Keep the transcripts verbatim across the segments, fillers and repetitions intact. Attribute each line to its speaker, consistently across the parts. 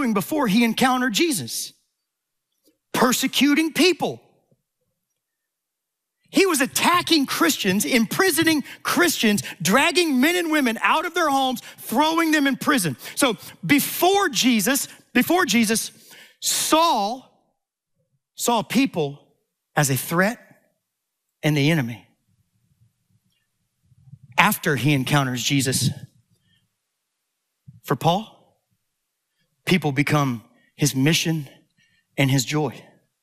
Speaker 1: doing before he encountered Jesus? Persecuting people. He was attacking Christians, imprisoning Christians, dragging men and women out of their homes, throwing them in prison. So before Jesus, before Jesus, Saul saw people as a threat and the enemy. After he encounters Jesus, for Paul, people become his mission and his joy.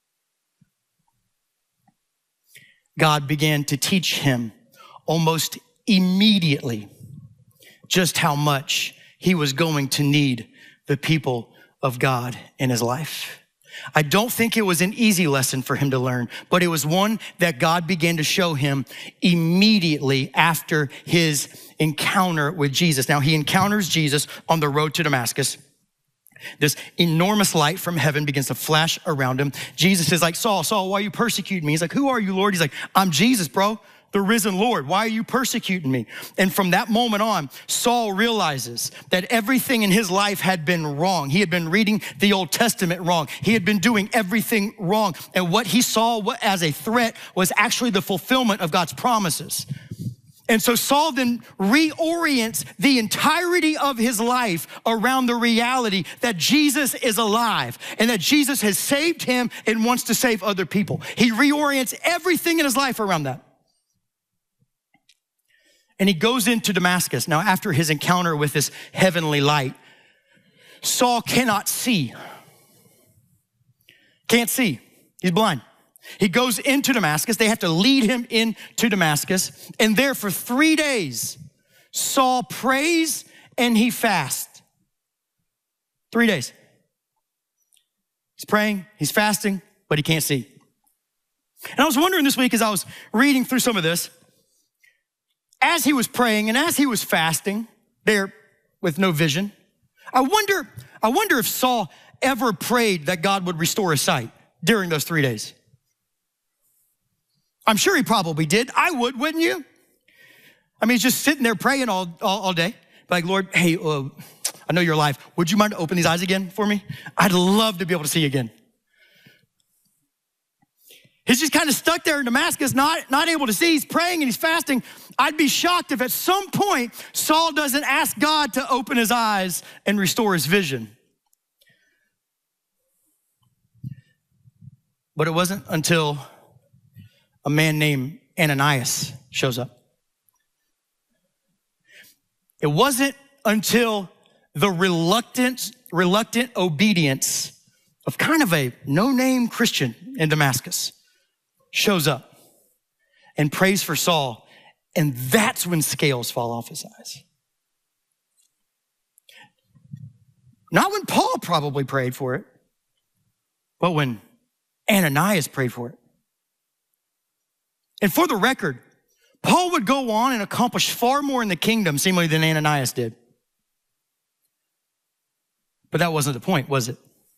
Speaker 1: God began to teach him almost immediately just how much he was going to need the people of God in his life. I don't think it was an easy lesson for him to learn, but it was one that God began to show him immediately after his encounter with Jesus. Now, he encounters Jesus on the road to Damascus. This enormous light from heaven begins to flash around him. Jesus is like, Saul, Saul, why are you persecuting me? He's like, who are you, Lord? He's like, I'm Jesus, bro, the risen Lord. Why are you persecuting me? And from that moment on, Saul realizes that everything in his life had been wrong. He had been reading the Old Testament wrong. He had been doing everything wrong. And what he saw as a threat was actually the fulfillment of God's promises. And so Saul then reorients the entirety of his life around the reality that Jesus is alive and that Jesus has saved him and wants to save other people. He reorients everything in his life around that. And he goes into Damascus. Now, after his encounter with this heavenly light, Saul cannot see. Can't see. He's blind. He goes into Damascus. They have to lead him into Damascus. And there for three days, Saul prays and he fasts. Three days. He's praying, he's fasting, but he can't see. And I was wondering this week as I was reading through some of this, as he was praying and as he was fasting there with no vision, I wonder, I wonder if Saul ever prayed that God would restore his sight during those three days. I'm sure he probably did. I would, wouldn't you? I mean, he's just sitting there praying all, all, all day. Like, Lord, hey, uh, I know you're alive. Would you mind to open these eyes again for me? I'd love to be able to see again. He's just kind of stuck there in Damascus, not, not able to see. He's praying and he's fasting. I'd be shocked if at some point Saul doesn't ask God to open his eyes and restore his vision. But it wasn't until a man named Ananias shows up. It wasn't until the reluctant, reluctant obedience of kind of a no-name Christian in Damascus shows up and prays for Saul, and that's when scales fall off his eyes. Not when Paul probably prayed for it, but when Ananias prayed for it. And for the record, Paul would go on and accomplish far more in the kingdom, seemingly, than Ananias did. But that wasn't the point, was it?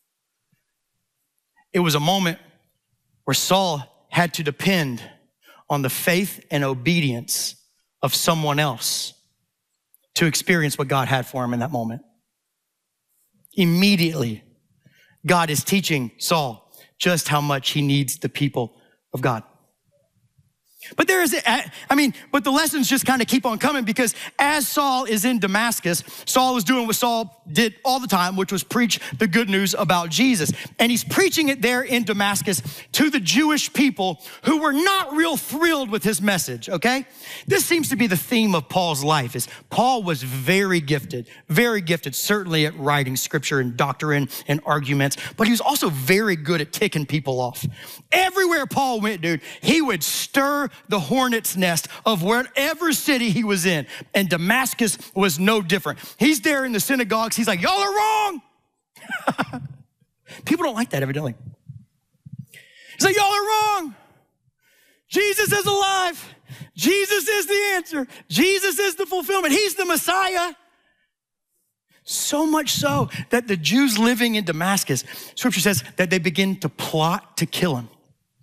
Speaker 1: It was a moment where Saul had to depend on the faith and obedience of someone else to experience what God had for him in that moment. Immediately, God is teaching Saul just how much he needs the people of God. But there is, I mean, but the lessons just kind of keep on coming, because as Saul is in Damascus, Saul is doing what Saul did all the time, which was preach the good news about Jesus. And he's preaching it there in Damascus to the Jewish people who were not real thrilled with his message, okay? This seems to be the theme of Paul's life, is Paul was very gifted, very gifted, certainly at writing scripture and doctrine and arguments, but he was also very good at ticking people off. Everywhere Paul went, dude, he would stir the hornet's nest of whatever city he was in. And Damascus was no different. He's there in the synagogues. He's like, y'all are wrong. People don't like that, evidently. He's like, y'all are wrong. Jesus is alive. Jesus is the answer. Jesus is the fulfillment. He's the Messiah. So much so that the Jews living in Damascus, scripture says that they begin to plot to kill him.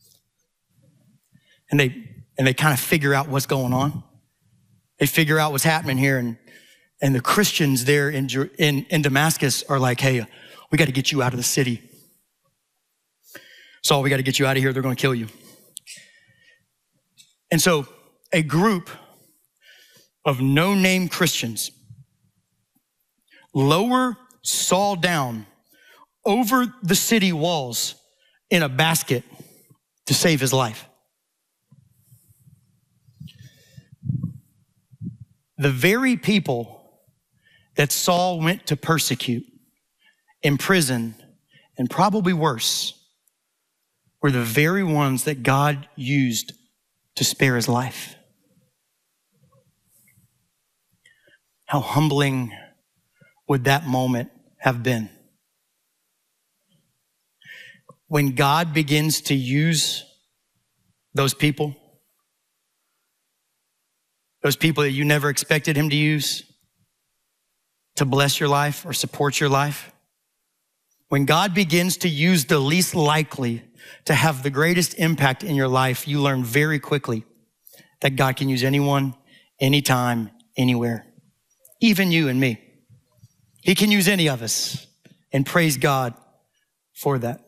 Speaker 1: And they And they kind of figure out what's going on. They figure out what's happening here. And, and the Christians there in, in, in Damascus are like, hey, we got to get you out of the city. Saul, we got to get you out of here. They're going to kill you. And so a group of no-name Christians lower Saul down over the city walls in a basket to save his life. The very people that Saul went to persecute, imprison, and probably worse, were the very ones that God used to spare his life. How humbling would that moment have been? When God begins to use those people, those people that you never expected him to use to bless your life or support your life, when God begins to use the least likely to have the greatest impact in your life, you learn very quickly that God can use anyone, anytime, anywhere, even you and me. He can use any of us, and praise God for that.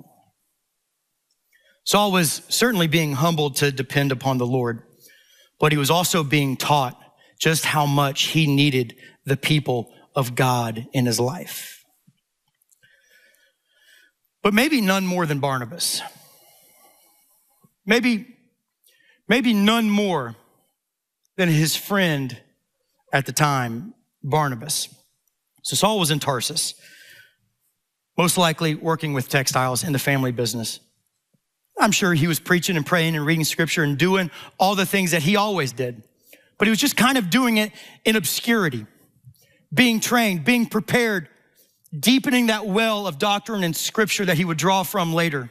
Speaker 1: Saul was certainly being humbled to depend upon the Lord, but he was also being taught just how much he needed the people of God in his life. But maybe none more than Barnabas. Maybe, maybe none more than his friend at the time, Barnabas. So Saul was in Tarsus, most likely working with textiles in the family business. I'm sure he was preaching and praying and reading scripture and doing all the things that he always did. But he was just kind of doing it in obscurity, being trained, being prepared, deepening that well of doctrine and scripture that he would draw from later.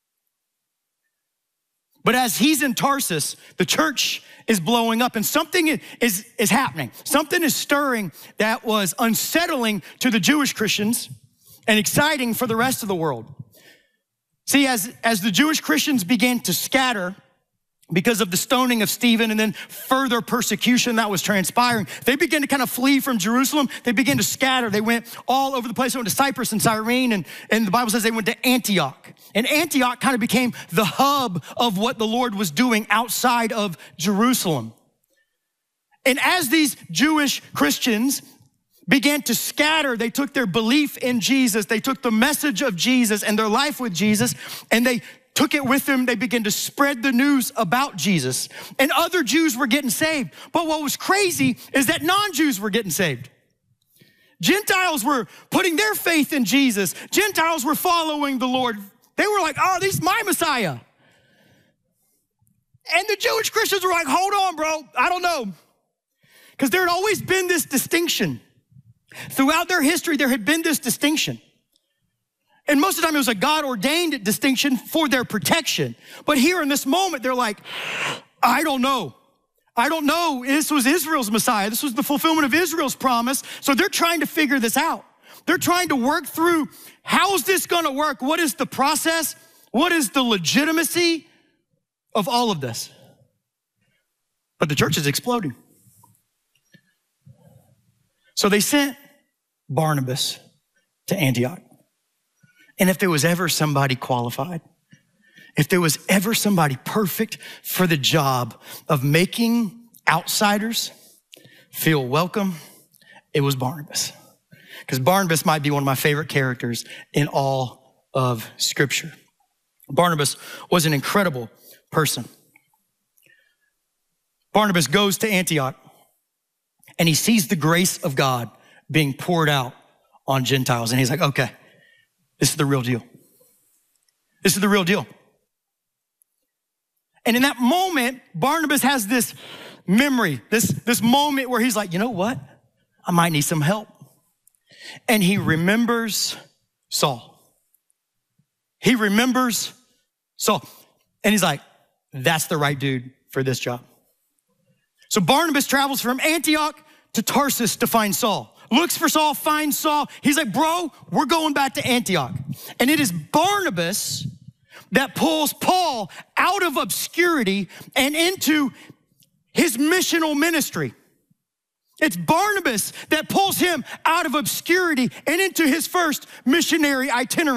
Speaker 1: But as he's in Tarsus, the church is blowing up and something is, is happening. Something is stirring that was unsettling to the Jewish Christians and exciting for the rest of the world. See, as, as the Jewish Christians began to scatter because of the stoning of Stephen and then further persecution that was transpiring, they began to kind of flee from Jerusalem. They began to scatter. They went all over the place. They went to Cyprus and Cyrene, and, and the Bible says they went to Antioch. And Antioch kind of became the hub of what the Lord was doing outside of Jerusalem. And as these Jewish Christians began to scatter, they took their belief in Jesus, they took the message of Jesus and their life with Jesus, and they took it with them. They began to spread the news about Jesus. And other Jews were getting saved. But what was crazy is that non-Jews were getting saved. Gentiles were putting their faith in Jesus. Gentiles were following the Lord. They were like, oh, this is my Messiah. And the Jewish Christians were like, hold on, bro, I don't know. Because there had always been this distinction. Throughout their history, there had been this distinction. And most of the time, it was a God-ordained distinction for their protection. But here in this moment, they're like, I don't know. I don't know. This was Israel's Messiah. This was the fulfillment of Israel's promise. So they're trying to figure this out. They're trying to work through, how's this going to work? What is the process? What is the legitimacy of all of this? But the church is exploding. So they sent Barnabas to Antioch. And if there was ever somebody qualified, if there was ever somebody perfect for the job of making outsiders feel welcome, it was Barnabas. Because Barnabas might be one of my favorite characters in all of Scripture. Barnabas was an incredible person. Barnabas goes to Antioch and he sees the grace of God being poured out on Gentiles. And he's like, okay, this is the real deal. This is the real deal. And in that moment, Barnabas has this memory, this, this moment where he's like, you know what? I might need some help. And he remembers Saul. He remembers Saul. And he's like, that's the right dude for this job. So Barnabas travels from Antioch to Tarsus to find Saul. Looks for Saul, finds Saul. He's like, bro, we're going back to Antioch. And it is Barnabas that pulls Paul out of obscurity and into his missional ministry. It's Barnabas that pulls him out of obscurity and into his first missionary itinerary.